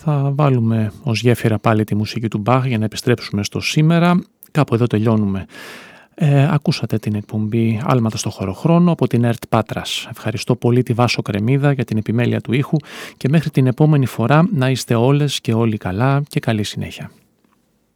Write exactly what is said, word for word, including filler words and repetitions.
Θα βάλουμε ως γέφυρα πάλι τη μουσική του Μπαχ για να επιστρέψουμε στο σήμερα. Κάπου εδώ τελειώνουμε. Ε, ακούσατε την εκπομπή Άλματα στο χωροχρόνο από την ΕΡΤ Πάτρας. Ευχαριστώ πολύ τη Βάσο Κρεμίδα για την επιμέλεια του ήχου και μέχρι την επόμενη φορά να είστε όλες και όλοι καλά και καλή συνέχεια.